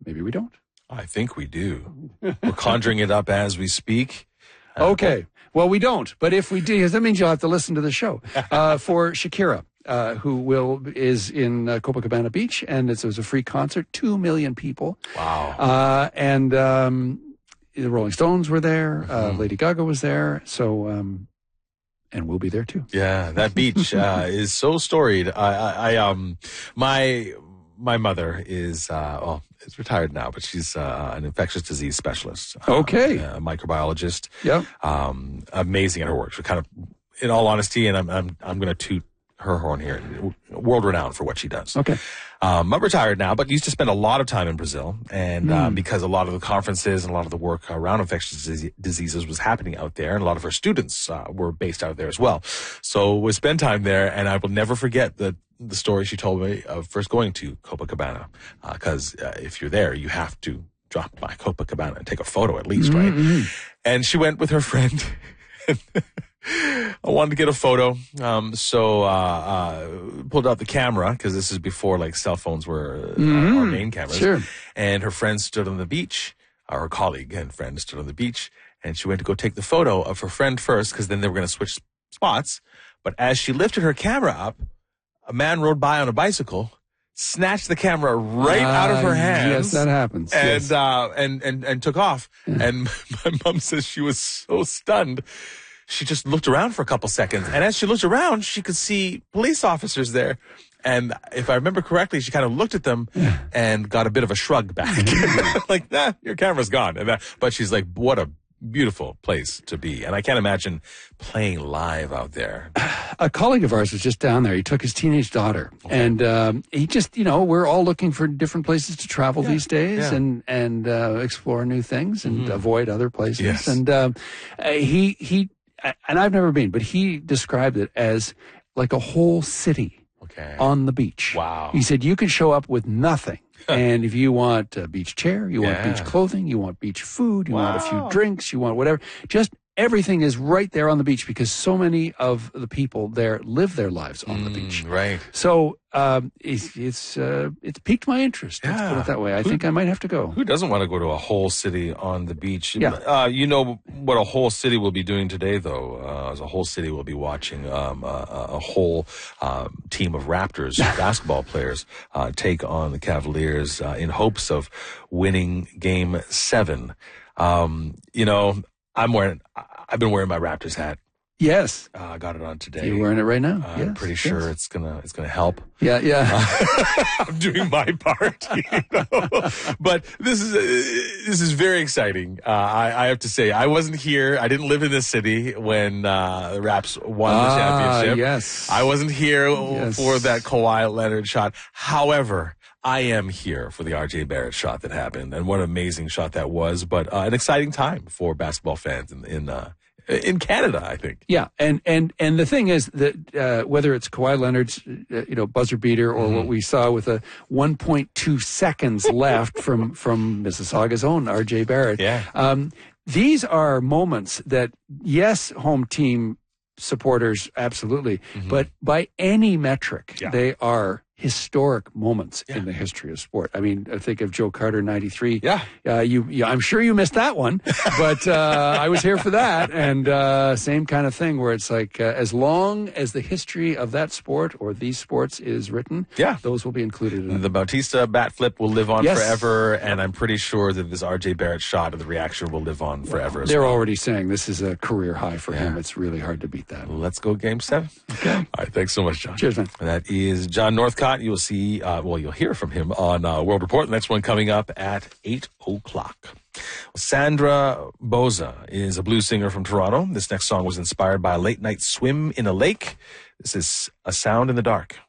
maybe we don't. I think we do. We're conjuring it up as we speak. Okay. Well, we don't. But if we do, that means you'll have to listen to the show. For Shakira, who is in Copacabana Beach, and it was a free concert, 2 million people. Wow. And the Rolling Stones were there. Lady Gaga was there. So, and we'll be there too. Yeah, that beach is so storied. My mother is, is retired now, but she's an infectious disease specialist. Okay. A microbiologist. Yep. Amazing at her work. So kind of, in all honesty, and I'm going to toot her horn here, world renowned for what she does. Okay. I'm retired now, but used to spend a lot of time in Brazil. And because a lot of the conferences and a lot of the work around infectious diseases was happening out there, and a lot of her students were based out there as well. So we spent time there, and I will never forget the story she told me of first going to Copacabana. Because if you're there, you have to drop by Copacabana and take a photo at least, right? And she went with her friend. I wanted to get a photo, so pulled out the camera, because this is before like cell phones were our main cameras. Sure. And her friend stood on the beach, or her colleague and friend stood on the beach, and she went to go take the photo of her friend first, because then they were going to switch spots. But as she lifted her camera up, a man rode by on a bicycle, snatched the camera right out of her hands. Yes, that happens. And Yes. And took off. And my mom says she was so stunned. She just looked around for a couple seconds. And as she looked around, she could see police officers there. And if I remember correctly, she kind of looked at them and got a bit of a shrug back. Like, nah, your camera's gone. But she's like, what a beautiful place to be. And I can't imagine playing live out there. A colleague of ours was just down there. He took his teenage daughter, and he just, we're all looking for different places to travel these days, and explore new things and avoid other places. Yes. And he and I've never been, but he described it as like a whole city on the beach. Wow. He said you can show up with nothing. And if you want a beach chair, you want beach clothing, you want beach food, you want a few drinks, you want whatever, just everything is right there on the beach, because so many of the people there live their lives on the beach. Right. So it's piqued my interest. Let's put it that way. I think I might have to go. Who doesn't want to go to a whole city on the beach? Yeah. You know what a whole city will be doing today, though? As a whole city will be watching a whole team of Raptors basketball players take on the Cavaliers in hopes of winning Game 7. I've been wearing my Raptors hat. Yes. I got it on today. You're wearing it right now? I'm pretty sure it's gonna help. Yeah. I'm doing my part, But this is very exciting. I have to say, I wasn't here. I didn't live in this city when the Raps won the championship. Yes. I wasn't here for that Kawhi Leonard shot. However, I am here for the RJ Barrett shot that happened, and what an amazing shot that was. But an exciting time for basketball fans in Canada, I think. Yeah, and the thing is that whether it's Kawhi Leonard's buzzer beater or what we saw with a 1.2 seconds left from Mississauga's own RJ Barrett, these are moments that, yes, home team supporters absolutely, but by any metric, they are historic moments in the history of sport. I mean, I think of Joe Carter, 93. I'm sure you missed that one, but I was here for that. And same kind of thing where it's like, as long as the history of that sport or these sports is written, those will be included in it. The Bautista bat flip will live on forever, and I'm pretty sure that this RJ Barrett shot of the reaction will live on forever as well. They're already saying this is a career high for him. It's really hard to beat that. Let's go Game 7. Okay. All right, thanks so much, John. Cheers, man. That is John Northcott. You'll see, you'll hear from him on World Report. The next one coming up at 8 o'clock. Sandra Boza is a blues singer from Toronto. This next song was inspired by a late night swim in a lake. This is A Sound in the Dark.